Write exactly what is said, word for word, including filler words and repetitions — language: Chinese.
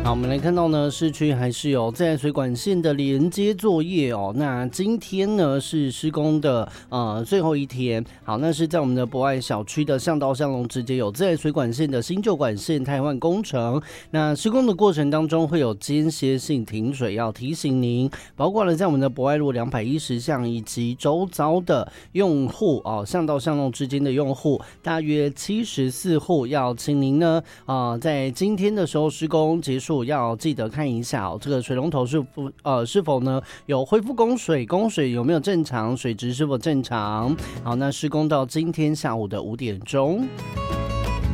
好，我们来看到呢，市区还是有自来水管线的连接作业哦。那今天呢是施工的呃最后一天。好，那是在我们的博爱小区的巷道巷弄之间有自来水管线的新旧管线汰换工程。那施工的过程当中会有间歇性停水，要提醒您，包括了在我们的博爱路两百一十巷以及周遭的用户哦，巷道巷弄之间的用户大约七十四户，要请您呢啊、呃、在今天的时候施工结束。要记得看一下哦，这个水龙头是否呃是否呢有恢复供水，供水有没有正常，水质是否正常。好，那施工到今天下午的五点钟。